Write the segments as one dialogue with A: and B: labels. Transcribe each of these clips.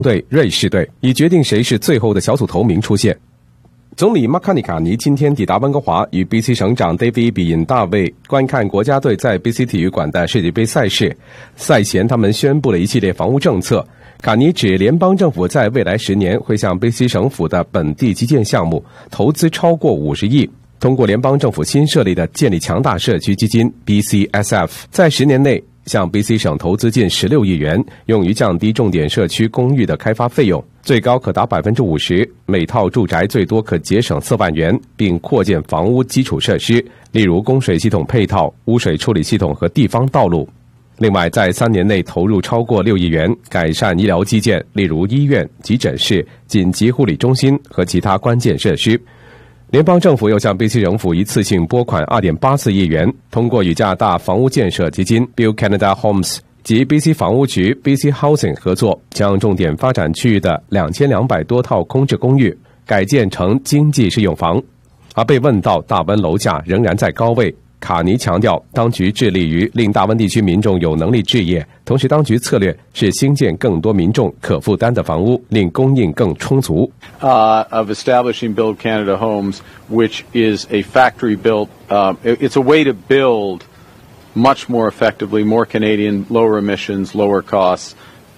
A: 对瑞士队，以决定谁是最后的小组头名出现。总理马卡尼卡尼今天抵达温哥华，与 BC 省长 David 比尹大卫观看国家队在 BC 体育馆的世界杯赛事。赛前他们宣布了一系列房屋政策。卡尼指联邦政府在未来10年会向 BC 省府的本地基建项目投资超过50亿，通过联邦政府新设立的建立强大社区基金 BCSF， 在10年内向 BC 省投资近16亿元，用于降低重点社区公寓的开发费用，最高可达 50%， 每套住宅最多可节省4万元，并扩建房屋基础设施，例如供水系统配套、污水处理系统和地方道路。另外，在3年内投入超过6亿元，改善医疗基建，例如医院、急诊室、紧急护理中心和其他关键设施。联邦政府又向 BC 省府一次性拨款 2.84 亿元，通过与加拿大房屋建设基金 Build Canada Homes 及 BC 房屋局 BC Housing 合作，将重点发展区域的2200多套空置公寓改建成经济适用房。而被问到大温楼价仍然在高位，卡尼强调，当局致力于令大温地区民众有能力置业，同时当局策略是兴建更多民众可负担的房屋，令供应更充足。
B: Of establishing Build Canada Homes, which is a factory-built, it's a way to build much more effectively, more Canadian, lower emissions, lower costs,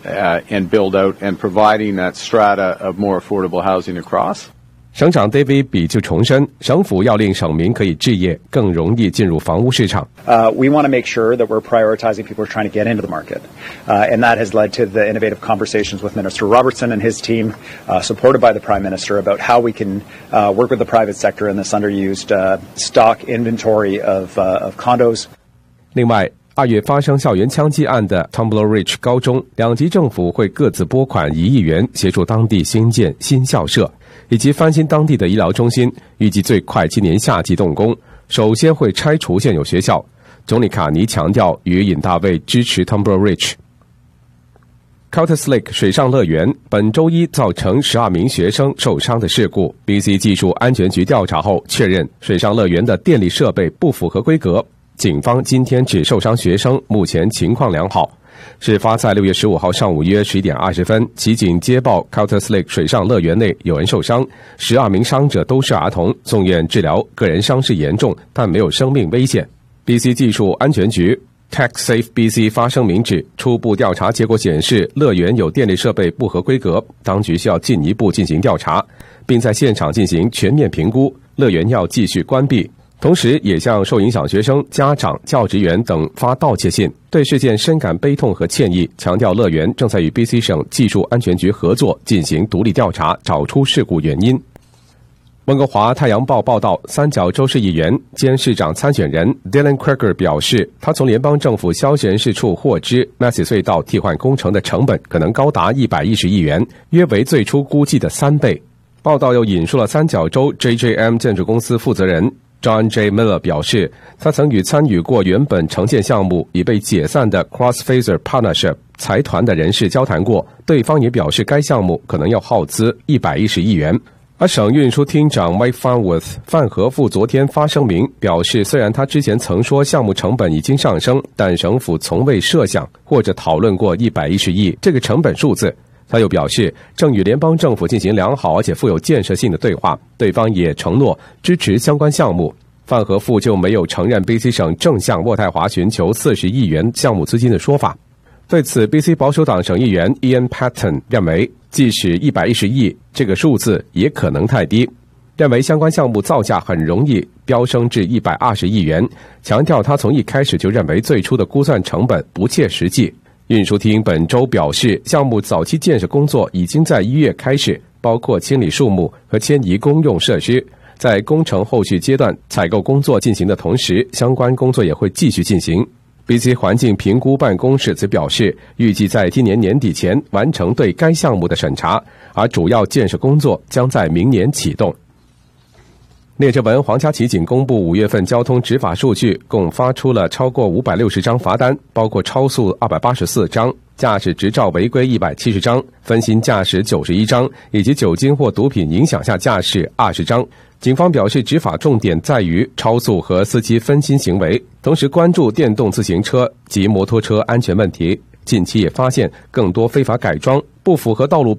B: and build out and providing that strata of more affordable housing across.
A: 省长 David 比就重申，省府要令省民可以置业，更容易进入房屋市场。
C: We want to make sure that we're prioritizing people who are trying to get into the market, and that has led to the innovative conversations with Minister Robertson and his team, supported by the Prime Minister, about how we can work with the private sector in this underused stock inventory of condos.
A: 另外，2月发生校园枪击案的 Tumbler Ridge 高中，2级政府会各自拨款1亿元，协助当地兴建新校舍，以及翻新当地的医疗中心，预计最快今年夏季动工。首先会拆除现有学校。总理卡尼强调，与尹大卫支持 Tumbler Ridge。Cultus Lake 水上乐园本周一造成12名学生受伤的事故 ，BC 技术安全局调查后确认，水上乐园的电力设备不符合规格。警方今天指受伤学生目前情况良好。事发在6月15号上午约11点20分，骑警接报 Cultus Lake 水上乐园内有人受伤，12名伤者都是儿童，送院治疗，个人伤势严重，但没有生命危险。BC 技术安全局 TechSafe BC 发声明指，初步调查结果显示，乐园有电力设备不合规格，当局需要进一步进行调查，并在现场进行全面评估，乐园要继续关闭。同时也向受影响学生、家长、教职员等发道歉信，对事件深感悲痛和歉意，强调乐园正在与 BC 省技术安全局合作进行独立调查，找出事故原因。温哥华太阳报报道，三角洲市议员兼市长参选人 Dylan Kruger 表示，他从联邦政府消息人事处获知 Massey 隧道替换工程的成本可能高达110亿元，约为最初估计的3倍。报道又引述了三角洲 JJM 建筑公司负责人John J. Miller 表示，他曾与参与过原本承建项目已被解散的 Crossfaser Partnership 财团的人士交谈过，对方也表示该项目可能要耗资110亿元。而省运输厅长 Mike Farnworth 范和富昨天发声明表示，虽然他之前曾说项目成本已经上升，但省府从未设想或者讨论过110亿这个成本数字。他又表示，正与联邦政府进行良好而且富有建设性的对话，对方也承诺支持相关项目。范和富就没有承认 BC 省正向渥太华寻求40亿元项目资金的说法。对此 ，BC 保守党省议员 Ian Patten 认为，即使110亿这个数字也可能太低，认为相关项目造价很容易飙升至120亿元，强调他从一开始就认为最初的估算成本不切实际。运输厅本周表示，项目早期建设工作已经在1月开始，包括清理树木和迁移公用设施。在工程后续阶段，采购工作进行的同时，相关工作也会继续进行。BC 环境评估办公室则表示，预计在今年年底前完成对该项目的审查，而主要建设工作将在明年启动。列治文皇家骑警公布5月份交通执法数据，共发出了超过560张罚单，包括超速284张、驾驶执照违规170张、分心驾驶91张，以及酒精或毒品影响下驾驶20张。警方表示，执法重点在于超速和司机分心行为，同时关注电动自行车及摩托车安全问题。近期也发现更多非法改装、不符合道路